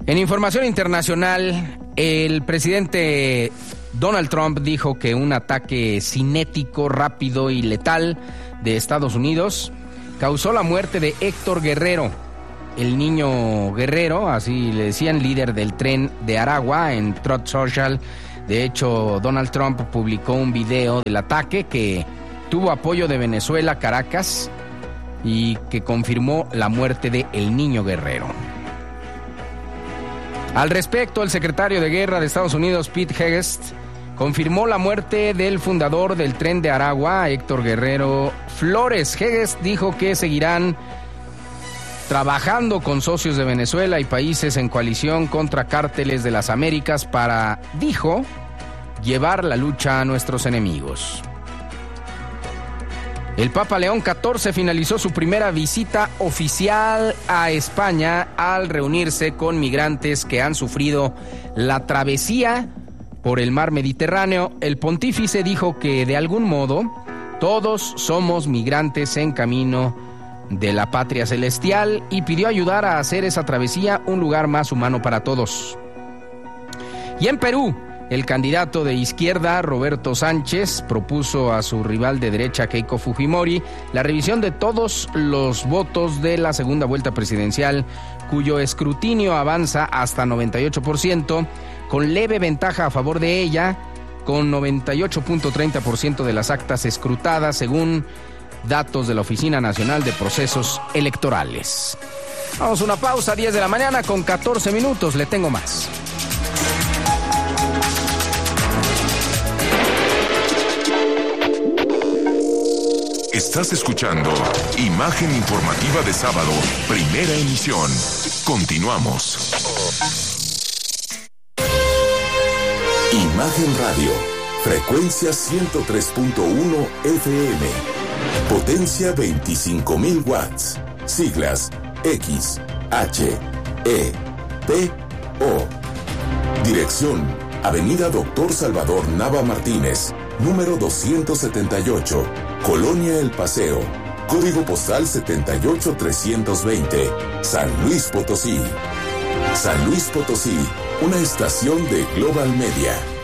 En información internacional, el presidente Donald Trump dijo que un ataque cinético, rápido y letal de Estados Unidos causó la muerte de Héctor Guerrero, el niño Guerrero, así le decían, líder del tren de Aragua en Truth Social. De hecho, Donald Trump publicó un video del ataque que tuvo apoyo de Venezuela, Caracas, y que confirmó la muerte de el niño Guerrero. Al respecto, el secretario de Guerra de Estados Unidos, Pete Hegseth, confirmó la muerte del fundador del tren de Aragua, Héctor Guerrero Flores. Hegseth dijo que seguirán trabajando con socios de Venezuela y países en coalición contra cárteles de las Américas para, dijo, llevar la lucha a nuestros enemigos. El Papa León XIV finalizó su primera visita oficial a España al reunirse con migrantes que han sufrido la travesía por el mar Mediterráneo. El pontífice dijo que, de algún modo, todos somos migrantes en camino de la patria celestial y pidió ayudar a hacer esa travesía un lugar más humano para todos. Y en Perú, el candidato de izquierda, Roberto Sánchez, propuso a su rival de derecha, Keiko Fujimori, la revisión de todos los votos de la segunda vuelta presidencial, cuyo escrutinio avanza hasta 98%, con leve ventaja a favor de ella, con 98.30% de las actas escrutadas, según datos de la Oficina Nacional de Procesos Electorales. Vamos a una pausa, 10 de la mañana con 14 minutos, le tengo más. Estás escuchando Imagen Informativa de Sábado, primera emisión. Continuamos. Imagen Radio, frecuencia 103.1 FM, potencia 25,000 watts, siglas X, H, E, P, O. Dirección, Avenida Doctor Salvador Nava Martínez, número 278, Colonia El Paseo, código postal 78320, San Luis Potosí. San Luis Potosí, una estación de Global Media.